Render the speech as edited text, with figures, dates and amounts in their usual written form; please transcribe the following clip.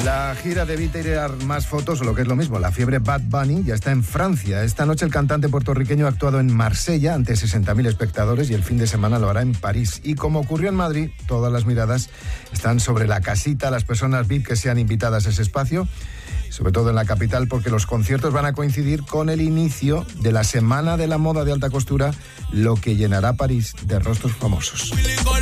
La gira de Tirar Más Fotos, o lo que es lo mismo, la fiebre Bad Bunny, ya está en Francia. Esta noche el cantante puertorriqueño ha actuado en Marsella ante 60.000 espectadores y el fin de semana lo hará en París. Y como ocurrió en Madrid, todas las miradas están sobre la casita, las personas VIP que sean invitadas a ese espacio, sobre todo en la capital, porque los conciertos van a coincidir con el inicio de la Semana de la Moda de Alta Costura, lo que llenará París de rostros famosos.